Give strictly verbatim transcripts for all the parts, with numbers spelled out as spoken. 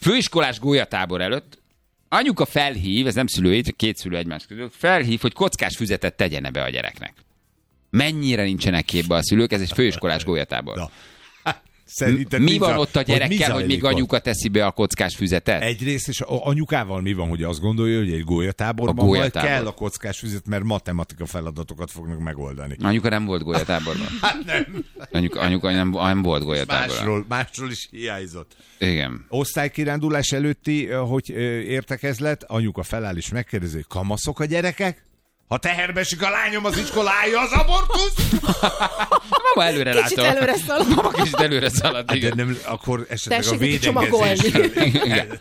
Főiskolás gólyatábor előtt anyuka felhív, ez nem szülői, csak két szülő egymás között, felhív, hogy kockás füzetet tegyene be a gyereknek. Mennyire nincsenek képbe a szülők, ez egy főiskolás gólyatábor. Szerinted mi mi van za- ott a gyerekkel, hogy még ott? anyuka teszi be a kockás füzetet? Egyrészt, és anyukával mi van, hogy azt gondolja, hogy egy gólyatáborban A gólyatábor. majd kell a kockás füzet, mert matematika feladatokat fognak megoldani. Anyuka nem volt gólyatáborban. Hát nem. Anyuka, anyuka nem, nem volt gólyatáborban. Másról, másról is hiányzott. Igen. Osztálykirándulás előtti, hogy értekezlet, anyuka feláll és megkérdezi, hogy kamaszok a gyerekek? Ha teherbe esik a lányom az iskolája, az abortusz? Mama előre látta. Kicsit előre szalad. Mama kicsit előre szalad, Hát, de igen. nem, akkor esetleg Tessék a neki csomagolni. védekezésre. Igen.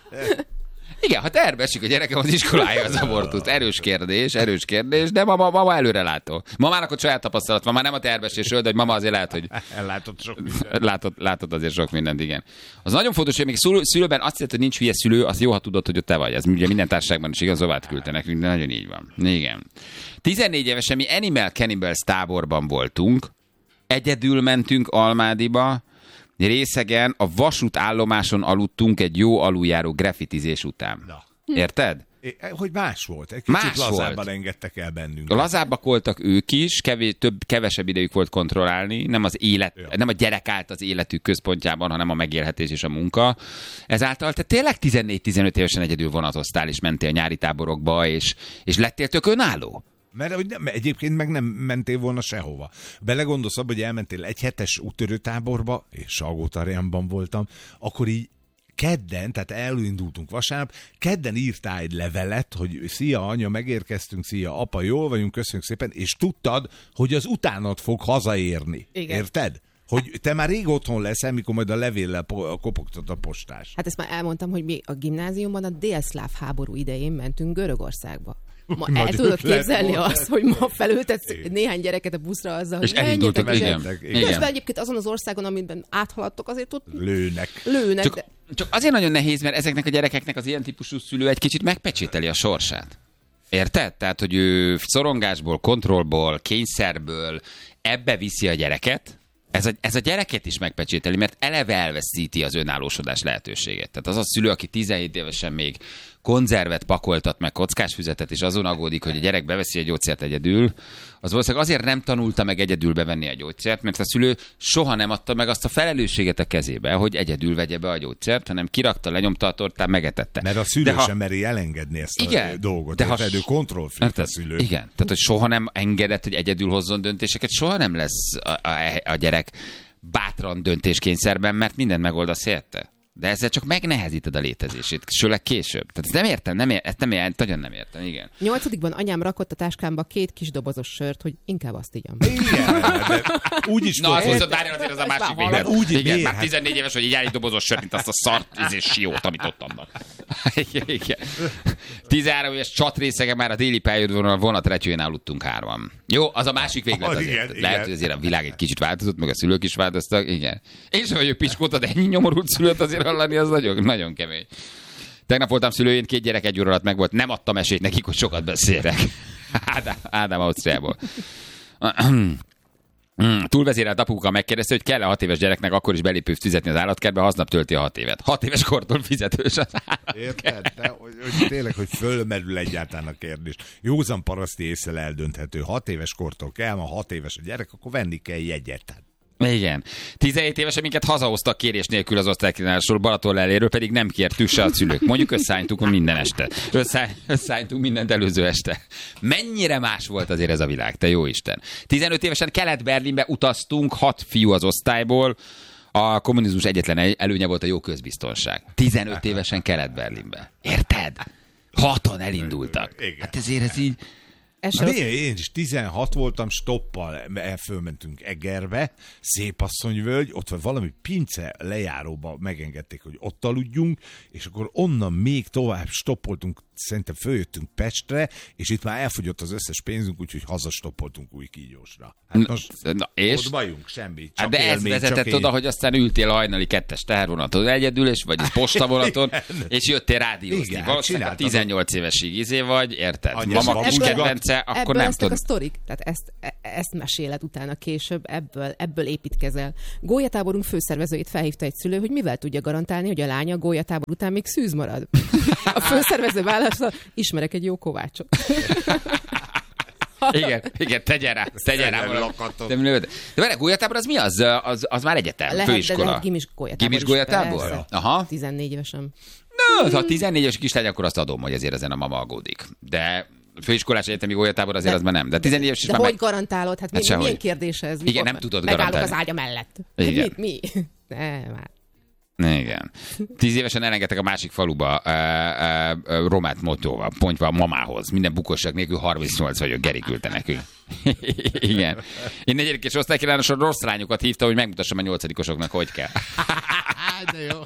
Igen, ha terbe esik a gyerekem az iskolája az abortuszt. Erős kérdés, erős kérdés, de mama, mama előre látó. Mamának ott saját tapasztalat van, már nem a tervesésről, de hogy mama azért lehet, hogy Ellátott sok mindent. látod, látod azért sok mindent, igen. Az nagyon fontos, hogy még szülő, szülőben azt jelenti, hogy nincs hülye szülő, azt jó, ha tudod, hogy ott te vagy. Ez ugye minden társaságban is igaz, Zovát küldte nekünk, de nagyon így van. Igen. tizennégy évesen mi Animal Cannibals táborban voltunk, egyedül mentünk Almádiba, részegen a vasútállomáson aludtunk egy jó aluljáró graffitizés után. Na. Érted? É, hogy más volt. Egy kicsit Más lazábban volt. engedtek el bennünk. Lazábbak voltak ők is, kevés, több, kevesebb idejük volt kontrollálni, nem az élet, Ja. nem a gyerek állt az életük központjában, hanem a megélhetés és a munka. Ezáltal te tényleg tizennégy-tizenöt évesen egyedül vonatoztál, és mentél nyári táborokba, és, és lettél tök önálló. Mert hogy nem, egyébként meg nem mentél volna sehova. Belegondolsz abba, hogy elmentél egy hetes úttörőtáborba, és Salgótarjánban voltam, akkor így kedden, tehát elindultunk vasárnap, kedden írtál egy levelet, hogy szia anya, megérkeztünk, szia apa, jól vagyunk, köszönjük szépen, és tudtad, hogy az utánad fog hazaérni. Igen. Érted? Hogy te már rég otthon leszel, mikor majd a levéllel po- kopogtat a postás. Hát ezt már elmondtam, hogy mi a gimnáziumban a délszláv háború idején mentünk Görögországba. Ma el Nagyon tudod lett képzelni volna. azt, hogy ma felültetsz néhány gyereket a buszra azzal, hogy És elindultak, menjetek, igen. menjetek. igen. Közben egyébként azon az országon, amiben áthaladtok, azért ott Lőnek. lőnek. Csak, de... csak azért nagyon nehéz, mert ezeknek a gyerekeknek az ilyen típusú szülő egy kicsit megpecsételi a sorsát. Érted? Tehát, hogy ő szorongásból, kontrollból, kényszerből ebbe viszi a gyereket, ez a, ez a gyereket is megpecsételi, mert eleve elveszíti az önállósodás lehetőséget. Tehát az a szülő, aki tizenhét évesen még konzervet pakoltat meg kockásfüzetet, és azon aggódik, hogy a gyerek beveszi a gyógyszert egyedül, az valószínűleg azért nem tanulta meg egyedül bevenni a gyógyszert, mert a szülő soha nem adta meg azt a felelősséget a kezébe, hogy egyedül vegye be a gyógyszert, hanem kirakta, lenyomta a tortát, megetette. Mert a szülő De ha- sem meri elengedni ezt Igen, a dolgot. de De ha- ha ő kontrollfreak a Érted? szülő. Igen, tehát hogy soha nem engedett, hogy egyedül hozzon döntéseket, soha nem lesz a, a, a gyerek bátran döntéskényszerben, mert mindent megoldasz helyette. De ezzel csak megnehezíted a létezését, sőleg később. Tehát ezt nem értem, nem értem, ezt nem értem, nagyon nem értem, igen. Nyolcadikban anyám rakott a táskámba két kis dobozos sört, hogy inkább azt igyam. Igen, de úgy is Na, volt, az viszont várjál azért az a másik már véglet. hallom. Úgy, Igen, miért? már Hát- tizennégy éves, hogy így áll egy dobozos sört, mint azt a szart és siót, amit ott adnak. Igen, igen. tizenhárom éves csatrészege már a déli pályaudvaron vonatretyőjén aludtunk hárman. Jó, az a másik véglet Ah, azért. igen, Lehet, igen. hogy azért a világ egy kicsit változott, meg a szülők is változtak, igen. Én sem vagyok piskóta, de ennyi nyomorult szülőt azért hallani, az nagyon, nagyon kemény. Tegnap voltam szülőjén, két gyerek egy óra alatt meg volt, nem adtam esélyt nekik, hogy sokat beszélek. Ádám, Ádám Ausztriából. Mm, túlvezérelt apuka megkérdezte, hogy kell-e hat éves gyereknek akkor is belépőt fizetni az állatkertbe, ha aznap tölti a hat évet. Hat éves kortól fizetős az állatkert. Érted? De, hogy, hogy tényleg, hogy fölmerül egyáltalán a kérdés. Józan paraszti észre eldönthető. Hat éves kortól kell, ha hat éves a gyerek, akkor venni kell jegyet. Igen. tizenhét évesen minket hazahoztak kérés nélkül az osztálykínálásról Balaton leléről, pedig nem kértük se a szülők. Mondjuk összeálltunk minden este. Össze, összeálltunk mindent előző este. Mennyire más volt azért ez a világ, te jó Isten. tizenöt évesen Kelet-Berlinbe utaztunk, hat fiú az osztályból. A kommunizmus egyetlen előnye volt a jó közbiztonság. tizenöt évesen Kelet-Berlinbe. Érted? Hatan elindultak. Igen. Hát ezért ez így... Ez Na, se én, én is tizenhat voltam, stoppal elfölmentünk Egerbe, Szépasszonyvölgy, ott van valami pince lejáróba megengedték, hogy ott aludjunk, és akkor onnan még tovább stoppoltunk, szerintem följöttünk Pestre, és itt már elfogyott az összes pénzünk, úgyhogy hazastoppoltunk új kígyósra. Hát most Na, és? ott bajunk, semmi. Csak Hát de ez élmény, vezetett csak oda, én. hogy aztán ültél a hajnali kettes tehervonaton egyedül, és vagy postavonaton, és jöttél rádiózni. Igen, hát Valószínűleg a csináltad. tizennyolc évesig izé vagy, érted? Anyás Mama kis babusgattam. perce, akkor ebből nem lesznek tudod. a sztorik. Tehát ezt, e- ezt meséled utána később, ebből, ebből építkezel. Gólyatáborunk főszervezőjét felhívta egy szülő, hogy mivel tudja garantálni, hogy a lánya a gólyatábor után még szűz marad. A főszervező válasza, ismerek egy jó kovácsot. Igen, igen, tegyen rá, tegyen rá valami. lakatot. De, de várj, gólyatábor az mi? Az, az, az már egyetem, Lehet, főiskola. de lehet gimis gólyatábor Gimis is, gólyatábor? persze. Aha. tizennégy évesen. Na, ha tizennégyes kislány, akkor azt adom, hogy azért ezen a mama aggódik. De főiskolás egyetemi gólyatábor azért De- az már nem. De tizennégyes is De már hogy meg... garantálod? Hát, Hát mi, sehogy. milyen kérdés ez? Igen, nem tudod Megállok garantálni. az ágya mellett. Igen. Mi? mi? Ne, már. Igen. Tíz évesen elengedtek a másik faluba uh, uh, uh, romát motóval, pontva a mamához. Minden bukosság nélkül harmincnyolc vagyok, Geri küldte nekünk. Igen. Én negyedikes osztálykirályosra rossz lányokat hívtam, hogy megmutassam a nyolcadikosoknak, hogy kell. De jó.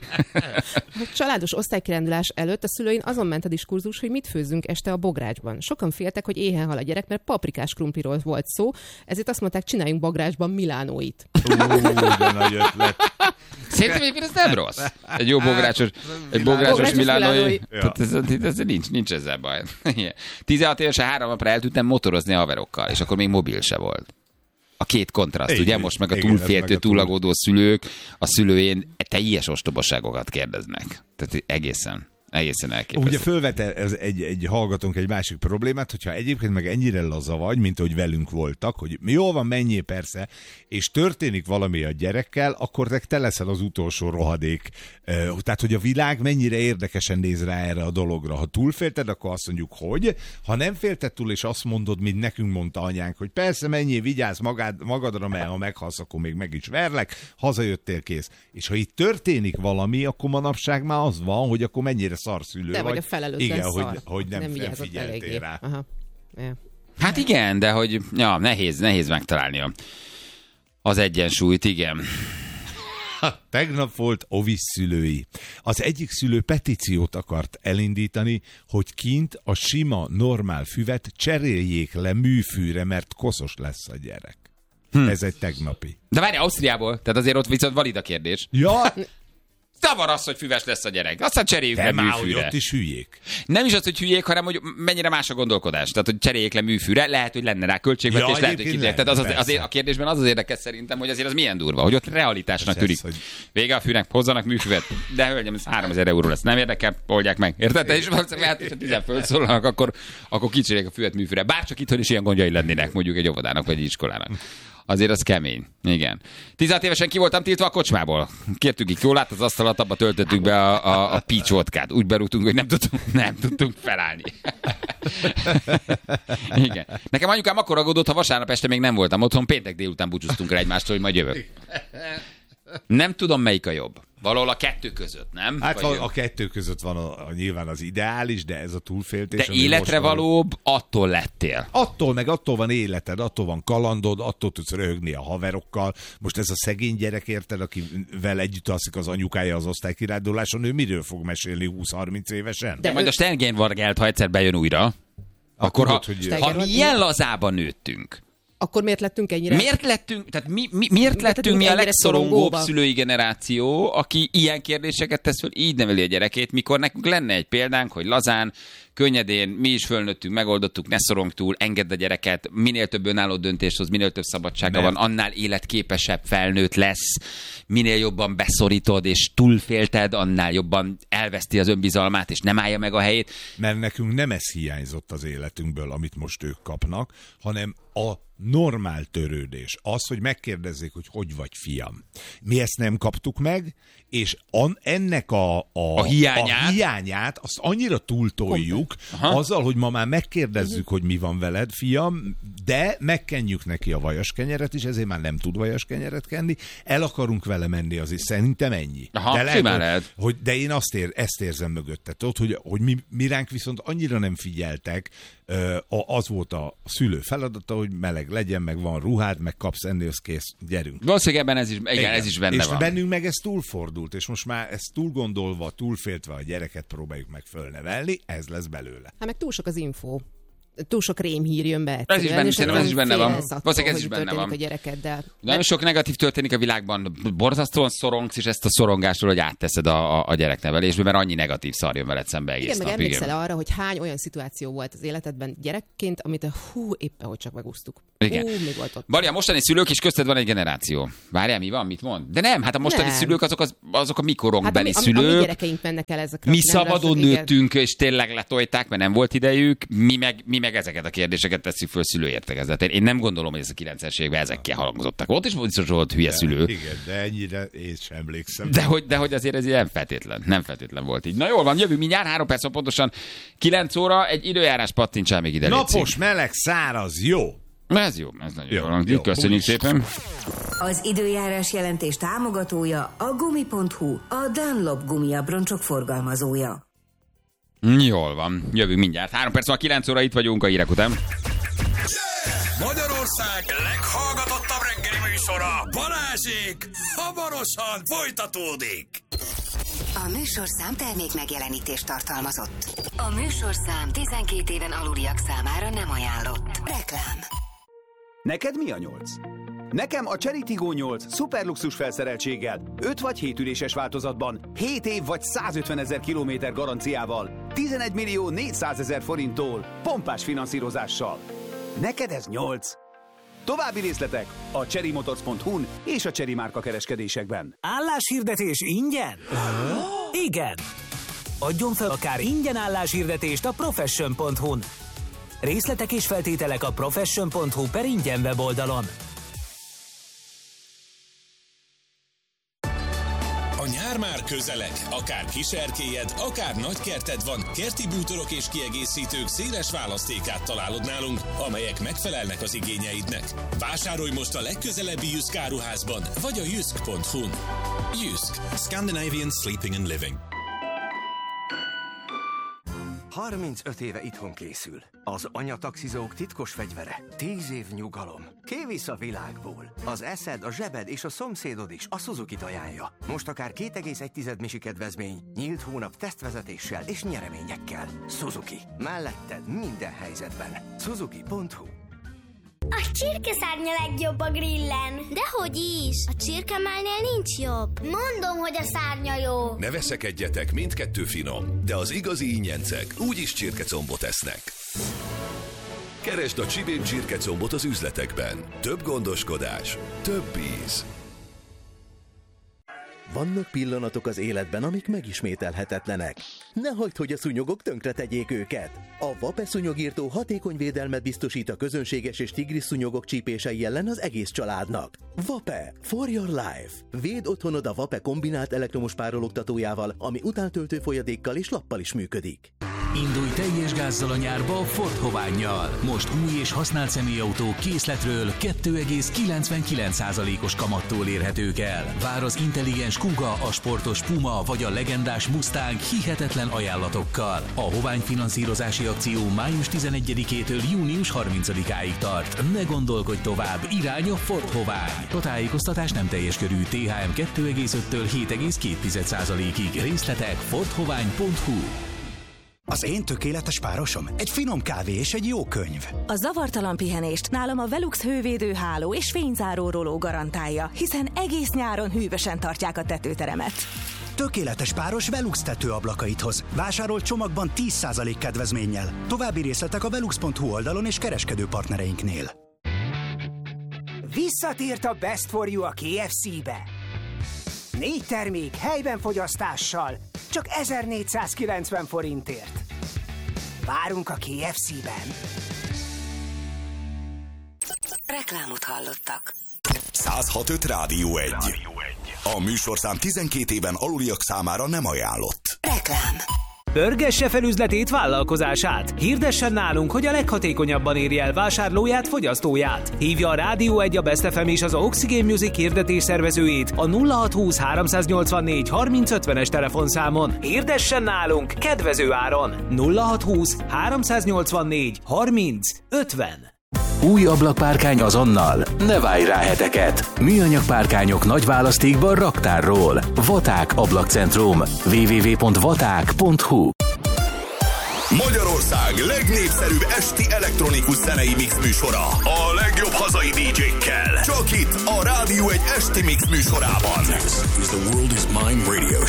A családos osztálykirándulás előtt a szülőin azon ment a diskurzus, hogy mit főzzünk este a bográcsban. Sokan féltek, hogy éhen hal a gyerek, mert paprikás krumpliról volt szó, ezért azt mondták, csináljunk bográcsban milánóit. Ú, de nagy ötlet. Szerintem egyébként ez nem rossz. Egy jó bográcsos, egy bográcsos Bográcsos milánói. milánói. Tehát ez, ez, nincs, nincs ezzel baj. Igen. tizenhat évesen három napra el tudtam motorozni a haverokkal, és akkor még mobil se volt. A két kontraszt, Igen, ugye most meg a igen, ez túlféltő, meg a túl- túlagódó szülők a szülőjén teljes ostobaságokat kérdeznek. Tehát egészen, egészen elképesztő. Ugye fölvet ez egy, egy hallgatónk egy másik problémát, hogyha egyébként meg ennyire laza vagy, mint hogy velünk voltak, hogy jól van, menjél persze, és történik valami a gyerekkel, akkor te, te leszel az utolsó rohadék. Tehát, hogy a világ mennyire érdekesen néz rá erre a dologra. Ha túlfélted, akkor azt mondjuk, hogy. Ha nem félted túl, és azt mondod, mint nekünk mondta anyánk, hogy persze menjél, vigyázz magad, magadra, mert ha meghalsz, akkor még meg is verlek, hazajöttél, kész. És ha itt történik valami, akkor manapság már az van, hogy akkor mennyire szarszülő Te vagy. vagy a felelőtlen Igen, szar. hogy, hogy nem, nem vigyázott figyeltél eléggé. rá. Aha. Ja. Hát igen, de hogy ja, nehéz, nehéz megtalálni a, az egyensúlyt, igen. Tegnap volt ovis szülői. Az egyik szülő petíciót akart elindítani, hogy kint a sima, normál füvet cseréljék le műfűre, mert koszos lesz a gyerek. Hm. Ez egy tegnapi. De várj, Ausztriából, tehát azért ott viszont valid a kérdés. Ja, Zavar az, hogy füves lesz a gyerek. Aztán cseréljük de le már, hogy műfűre. ott is hülyék. Nem is az, hogy hülyék, hanem hogy mennyire más a gondolkodás. Tehát, hogy cseréljék le műfűre, lehet, hogy lenne rá költségvetés, Ja, lehet, hogy egyébként kicsit. Tehát az, az, lenne, azért a kérdésben az az érdekes szerintem, hogy azért az milyen durva, hogy ott realitásnak tűnik. hogy- Vége a fűnek, hozzanak műfüvet. De hölgyem, ez háromezer euró lesz. Nem érdekel, oldják meg. Érted? És valószínűleg lehet, hogy tizen fölszólalnak, akkor, akkor kicseréljék a füvet műfűre. Bárcsak itthon is ilyen gondjai lennének, mondjuk egy óvodának vagy egy iskolának. Azért az kemény. Igen. tizenhat évesen ki voltam tiltva a kocsmából. Kértük ki kólát, az asztalat, abba töltöttük be a, a, a peach vodkát. Úgy berúgtunk, hogy nem tudtunk, nem tudtunk felállni. Igen. Nekem anyukám akkor aggódott, ha vasárnap este még nem voltam otthon, péntek délután búcsúztunk rá egymástól, hogy majd jövök. Nem tudom, melyik a jobb. Valahol a kettő között, nem? Hát Vagy van, jobb? a kettő között van a, a, nyilván az ideális, de ez a túlféltés. De ami életre most van- valóbb attól lettél. Attól meg attól van életed, attól van kalandod, attól tudsz röhögni a haverokkal. Most ez a szegény gyerek, érted, akivel együtt alszik az anyukája az osztálykiránduláson, ő miről fog mesélni húsz-harminc évesen? De majd a Sterngenvargelt, ha egyszer bejön újra, akkor ha, tudod, hogy- ha mi ilyen lazában nőttünk, Akkor miért lettünk ennyire? miért lettünk, tehát mi, mi, miért lettünk lettünk mi a ennyire legszorongóbb szorongóba? szülői generáció, aki ilyen kérdéseket tesz föl, így neveli a gyerekét, mikor nekünk lenne egy példánk, hogy lazán, könnyedén, mi is fölnőttünk, megoldottuk, ne szorong túl, engedd a gyereket, minél több önálló döntést hoz, minél több szabadsága Mert- van, annál életképesebb felnőtt lesz, minél jobban beszorítod és túlfélted, annál jobban elveszti az önbizalmát, és nem állja meg a helyét. Mert nekünk nem ez hiányzott az életünkből, amit most ők kapnak, hanem a normál törődés. Az, hogy megkérdezzék, hogy hogy vagy, fiam. Mi ezt nem kaptuk meg, és an, ennek a, a, A hiányát? a hiányát azt annyira túltoljuk, Aha. azzal, hogy ma már megkérdezzük, hogy mi van veled, fiam, de megkenjük neki a vajaskenyeret is, ezért már nem tud vajaskenyeret kenni, el akarunk vele menni, azért szerintem ennyi. Aha, de simán hogy, lehet. hogy, de én azt ér, ezt érzem mögötte, tudod, hogy, hogy mi, mi ránk viszont annyira nem figyeltek, ö, a, az volt a szülő feladata, hogy meleg legyen, meg van ruhád, meg kapsz enni, az kész, gyerünk. Valószínűleg ebben ez is, igen, ez is benne és van. bennünk meg ez túlfordult, és most már ezt túl gondolva, túlféltve a gyereket próbáljuk meg fölnevelni, ez lesz belőle. Hát meg túl sok az info. túl sok rémhír jön be Ez egyszerűen, is benne, és szerintem ez is benne van. félsz attól, Valószínűleg ez is hogy benne történik van. a gyerekeddel. Nagyon sok negatív történik a világban, borzasztóan szorongsz, és ezt a szorongásról, hogy átteszed a, a, a gyereknevelésbe, mert annyi negatív szar jön veled szembe egész Igen, meg nap. emlékszel arra, hogy hány olyan szituáció volt az életedben gyerekként, amit a hú, éppen hogy csak megúsztuk. Igen. Hú, mi volt ott? Bali, a mostani szülők is közted van egy generáció. Várjál, mi van, mit mond? De nem, hát a mostani Nem. szülők azok, az, azok a mi korunkbeli Hát a, mi- a, a mi szülők. gyerekeink mennek el ezekre. Mi nem szabadon lesz, igen. nőttünk, és tényleg letolták, mert nem volt idejük, mi meg, mi meg ezeket a kérdéseket tesszük föl szülőértekezletén. Én nem gondolom, hogy ez a kilencvenes években ezekkel halangozottak. Ott is biztos volt hülye szülő. Igen, de ennyire én sem emlékszem. De hogy, de hogy azért ez nem feltétlen, nem feltétlen volt így. Na jól van, jövünk mindjárt, három perc, pontosan kilenc óra, egy időjárás pattintsál még ide. légy Napos, meleg, száraz, jó. szíves. Ez jó, ez nagyon jó. Jó, Van. jó. Köszönjük szépen. Az időjárás jelentés támogatója a gumi pont hu, a Dunlop gumiabroncsok forgalmazója. Jól van, jövünk mindjárt. Három perc van, kilenc óra, itt vagyunk a hírek után. Magyarország leghallgatottabb reggeli műsora, Balázsék, hamarosan folytatódik. A műsorszám termék megjelenítést tartalmazott. A műsorszám tizenkét éven aluliak számára nem ajánlott. Reklám. Neked mi a nyolc? Nekem a Cherry Tiggo nyolc szuperluxus felszereltséggel, öt vagy hét üléses változatban, hét év vagy százötvenezer kilométer garanciával, tizenegy millió négyszázezer forinttól, pompás finanszírozással. Neked ez nyolc. További részletek a cherrymotors pont hu-n és a Cherry márka kereskedésekben. Álláshirdetés ingyen? Igen! Adjon fel akár ingyen álláshirdetést a profession pont hu-n. Részletek és feltételek a profession pont hu per ingyen weboldalon. A nyár már közeleg, akár kiserkélyed, akár nagykerted van, kerti bútorok és kiegészítők széles választékát találod nálunk, amelyek megfelelnek az igényeidnek. Vásárolj most a legközelebbi Jysk áruházban, vagy a jysk pont hu-n. Jysk. Scandinavian Sleeping and Living. harmincöt éve itthon készül. Az anyataxizók titkos fegyvere. Tíz év nyugalom. Kivisz a világból. Az eszed, a zsebed és a szomszédod is a Suzuki-t ajánlja. Most akár két egész egy misi kedvezmény, nyílt hónap tesztvezetéssel és nyereményekkel. Suzuki. Melletted minden helyzetben. Suzuki pont hu. A csirkeszárnya legjobb a grillen. Dehogy is. A csirkemálnél nincs jobb. Mondom, hogy a szárnya jó. Ne veszekedjetek, mindkettő finom, de az igazi ingyencek úgyis csirkecombot esznek. Keresd a Csibém csirkecombot az üzletekben. Több gondoskodás, több íz. Vannak pillanatok az életben, amik megismételhetetlenek. Ne hagyd, hogy a szúnyogok tönkretegyék őket. A Vape szúnyogírtó hatékony védelmet biztosít a közönséges és tigris szúnyogok csípései ellen az egész családnak. Vape. For your life. Védd otthonod a Vape kombinált elektromos párologtatójával, ami utántöltő folyadékkal és lappal is működik. Indulj teljes gázzal a nyárba Ford Hovánnyal. Most új és használt személyautó készletről két egész kilencvenkilenc százalékos kamattól érhetők el. Vár az intelligens Kuga, a sportos Puma vagy a legendás Mustang hihetetlen ajánlatokkal. A Hovány finanszírozási akció május tizenegyedikétől június harmincadikáig tart. Ne gondolkodj tovább, irány a Ford Hovány. A tájékoztatás nem teljes körű, té há em két egész öttől hét egész két százalékig. Részletek ford hovány pont hu. Az én tökéletes párosom egy finom kávé és egy jó könyv. A zavartalan pihenést nálam a Velux hővédő háló és fényzáró róló garantálja, hiszen egész nyáron hűvösen tartják a tetőteremet. Tökéletes páros Velux tetőablakait hoz. Vásárol csomagban tíz százalék kedvezménnyel. További részletek a velux pont hu oldalon és kereskedő partnereinknél. Visszatért a Best for You a ké ef cé-be. Négy termék helyben fogyasztással, csak ezernégyszázkilencven forintért. Várunk a ké ef cé-ben. Reklámot hallottak. száz hat öt Rádió egy. A műsorszám tizenkét éven aluliak számára nem ajánlott. Reklám. Pörgesse fel üzletét, vállalkozását. Hirdessen nálunk, hogy a leghatékonyabban érje el vásárlóját, fogyasztóját. Hívja a Rádió egy, a Best ef em és az Oxygen Music hirdetés szervezőjét a nulla hat húsz háromszáznyolcvannégy harminc ötvenes telefonszámon. Hirdessen nálunk kedvező áron. nulla hat húsz háromszáznyolcvannégy harminc ötven. Új ablakpárkány azonnal. Ne várj rá heteket. Műanyag párkányok nagy választékban raktárról. Vaták Ablakcentrum. double-u double-u double-u pont vaták pont hu. Magyarország legnépszerűbb esti elektronikus zenei mix műsora. A legjobb hazai dé dzsékkel. Csak itt a Rádió egy esti mix műsorában. This is the World is Mine Radio